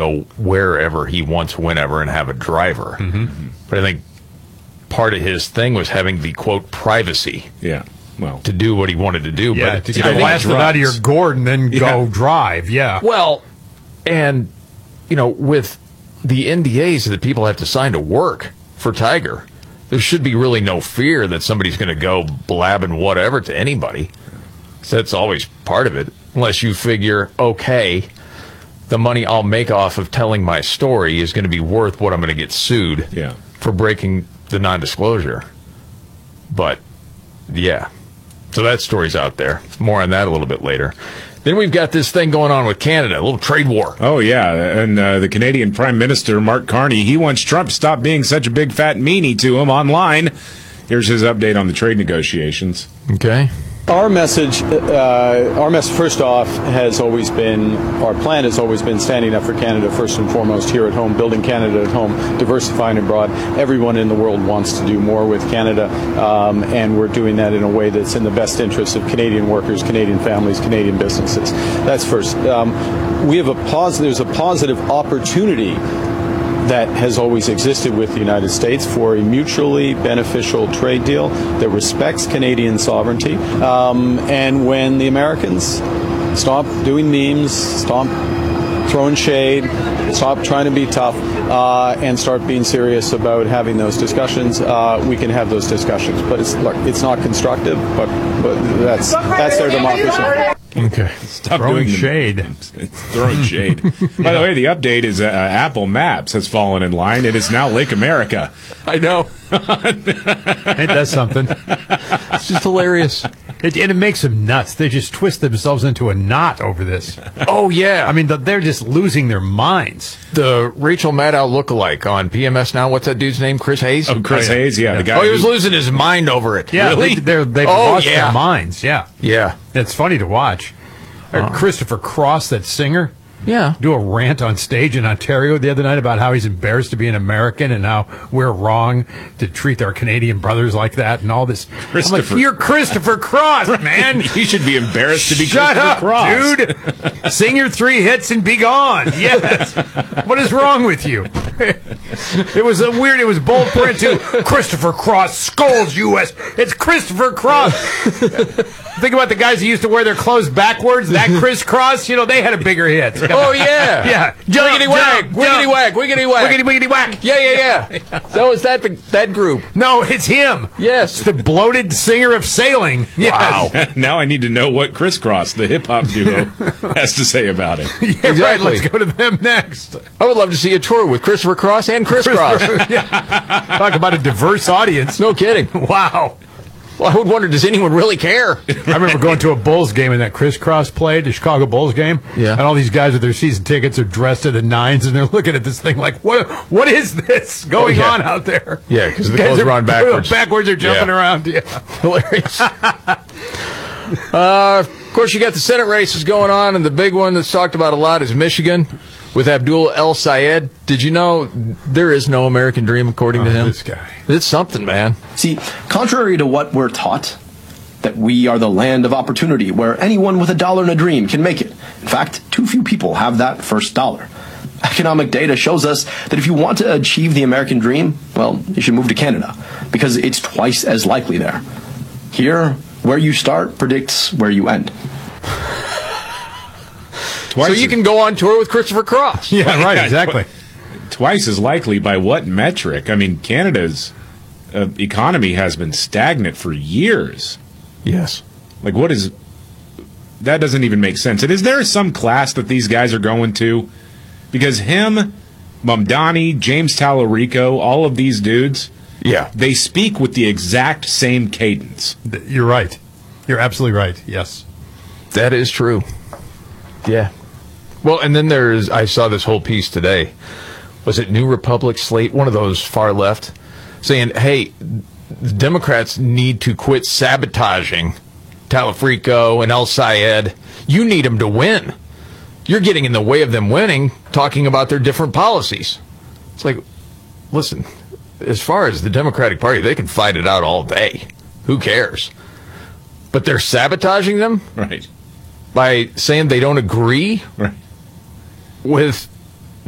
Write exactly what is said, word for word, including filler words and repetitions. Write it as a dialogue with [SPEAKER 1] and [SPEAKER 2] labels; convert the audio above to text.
[SPEAKER 1] go wherever he wants, whenever, and have a driver.
[SPEAKER 2] Mm-hmm.
[SPEAKER 1] But I think part of his thing was having the, quote, privacy.
[SPEAKER 3] Yeah. Well,
[SPEAKER 1] to do what he wanted to do.
[SPEAKER 2] Yeah,
[SPEAKER 1] but
[SPEAKER 2] to get the last one out of your gourd and then
[SPEAKER 3] yeah.
[SPEAKER 2] go drive. Yeah.
[SPEAKER 1] Well, and, you know, with the N D As that people have to sign to work for Tiger, there should be really no fear that somebody's going to go blabbing whatever to anybody. So that's always part of it. Unless you figure, okay, the money I'll make off of telling my story is going to be worth what I'm going to get sued
[SPEAKER 3] yeah.
[SPEAKER 1] for breaking the non-disclosure. But, yeah. So that story's out there. More on that a little bit later. Then we've got this thing going on with Canada, a little trade war.
[SPEAKER 3] Oh, yeah. And uh, the Canadian Prime Minister, Mark Carney, he wants Trump to stop being such a big fat meanie to him online. Here's his update on the trade negotiations.
[SPEAKER 1] Okay.
[SPEAKER 4] Our message, uh, our message, first off, has always been, our plan has always been standing up for Canada first and foremost here at home, building Canada at home, diversifying abroad. Everyone in the world wants to do more with Canada, um, and we're doing that in a way that's in the best interest of Canadian workers, Canadian families, Canadian businesses. That's first. Um, we have a pos- there's a positive opportunity that has always existed with the United States for a mutually beneficial trade deal that respects Canadian sovereignty. Um, and when the Americans stop doing memes, stop throwing shade, stop trying to be tough, uh, and start being serious about having those discussions, uh, we can have those discussions. But it's look, it's not constructive, but but that's that's their democracy.
[SPEAKER 1] Okay.
[SPEAKER 3] Stop
[SPEAKER 2] throwing
[SPEAKER 3] doing
[SPEAKER 2] shade.
[SPEAKER 3] It's throwing shade. By the way, the update is uh, Apple Maps has fallen in line. It is now Lake America.
[SPEAKER 1] I know.
[SPEAKER 2] Ain't that something?
[SPEAKER 1] It's just hilarious.
[SPEAKER 2] It, and it makes them nuts. They just twist themselves into a knot over this.
[SPEAKER 1] Oh, yeah.
[SPEAKER 2] I mean, they're just losing their minds.
[SPEAKER 1] The Rachel Maddow lookalike on P M S Now. What's that dude's name? Chris Hayes?
[SPEAKER 3] Oh, Chris
[SPEAKER 1] oh, yeah.
[SPEAKER 3] Hayes, yeah. The guy
[SPEAKER 1] oh, he was
[SPEAKER 3] who,
[SPEAKER 1] losing his mind over it.
[SPEAKER 2] Yeah,
[SPEAKER 1] really?
[SPEAKER 2] they, they're, they've
[SPEAKER 1] oh,
[SPEAKER 2] lost
[SPEAKER 1] yeah.
[SPEAKER 2] their minds. Yeah.
[SPEAKER 1] Yeah.
[SPEAKER 2] It's funny to watch. Uh, Christopher Cross, that singer,
[SPEAKER 1] yeah,
[SPEAKER 2] do a rant on stage in Ontario the other night about how he's embarrassed to be an American and how we're wrong to treat our Canadian brothers like that and all this. I'm like, you're Christopher Cross, man.
[SPEAKER 3] You should be embarrassed to be
[SPEAKER 2] Shut
[SPEAKER 3] Christopher
[SPEAKER 2] up,
[SPEAKER 3] Cross.
[SPEAKER 2] dude. Sing your three hits and be gone. Yes. What is wrong with you? It was a weird, it was bold print too. Christopher Cross scolds U S It's Christopher Cross. Think about the guys who used to wear their clothes backwards, that crisscross, you know, they had a bigger hit.
[SPEAKER 1] Oh, yeah.
[SPEAKER 2] Yeah.
[SPEAKER 1] Wiggity
[SPEAKER 2] Jump,
[SPEAKER 1] whack,
[SPEAKER 2] jump,
[SPEAKER 1] wiggity
[SPEAKER 2] jump.
[SPEAKER 1] whack, wiggity whack.
[SPEAKER 2] Wiggity, wiggity, whack.
[SPEAKER 1] Yeah, yeah, yeah. So is that the, that group?
[SPEAKER 2] No, it's him.
[SPEAKER 1] Yes.
[SPEAKER 2] The bloated singer of sailing. Yes.
[SPEAKER 1] Wow.
[SPEAKER 3] Now I need to know what Crisscross, the hip-hop duo, has to say about it.
[SPEAKER 2] Yeah,
[SPEAKER 1] Exactly.
[SPEAKER 2] right. Let's go to them next.
[SPEAKER 1] I would love to see a tour with Christopher Cross and Chris Cross.
[SPEAKER 2] Talk about a diverse audience.
[SPEAKER 1] No kidding.
[SPEAKER 2] Wow.
[SPEAKER 1] Well, I would wonder, does anyone really care?
[SPEAKER 2] I remember going to a Bulls game and that crisscross played, the Chicago Bulls game.
[SPEAKER 1] Yeah.
[SPEAKER 2] And all these guys with their season tickets are dressed to the nines and they're looking at this thing like, what What is this going
[SPEAKER 1] Oh, yeah.
[SPEAKER 2] on out there?
[SPEAKER 1] Yeah, because the
[SPEAKER 2] Guys
[SPEAKER 1] clothes are on backwards.
[SPEAKER 2] Backwards are jumping
[SPEAKER 1] Yeah.
[SPEAKER 2] around. Yeah.
[SPEAKER 1] Hilarious. uh, of course, you got the Senate races going on, and the big one that's talked about a lot is Michigan with Abdul El Sayed. Did you know there is no American dream, according to
[SPEAKER 2] Oh,
[SPEAKER 1] him?
[SPEAKER 2] this guy.
[SPEAKER 1] It's something, man.
[SPEAKER 5] See, contrary to what we're taught, that we are the land of opportunity where anyone with a dollar and a dream can make it. In fact, too few people have that first dollar. Economic data shows us that if you want to achieve the American dream, well, you should move to Canada, because it's twice as likely there. Here, where you start predicts where you end.
[SPEAKER 3] Twice
[SPEAKER 1] So you
[SPEAKER 3] as-
[SPEAKER 1] can go on tour with Christopher Cross.
[SPEAKER 2] Yeah, right, exactly.
[SPEAKER 3] Twice as likely by what metric? I mean, Canada's uh, economy has been stagnant for years.
[SPEAKER 1] Yes.
[SPEAKER 3] Like, what is... That doesn't even make sense. And is there some class that these guys are going to? Because him, Mamdani, James Tallarico, all of these dudes,
[SPEAKER 1] Yeah.
[SPEAKER 3] they speak with the exact same cadence.
[SPEAKER 2] Th- You're right. You're absolutely right. Yes.
[SPEAKER 1] That is true. Yeah. Well, and then there's, I saw this whole piece today. Was it New Republic, Slate, one of those far left, saying, hey, the Democrats need to quit sabotaging Tallarico and El Sayed. You need them to win. You're getting in the way of them winning, talking about their different policies. It's like, listen, as far as the Democratic Party, they can fight it out all day. Who cares? But they're sabotaging them
[SPEAKER 3] Right.
[SPEAKER 1] by saying they don't agree
[SPEAKER 3] Right.
[SPEAKER 1] with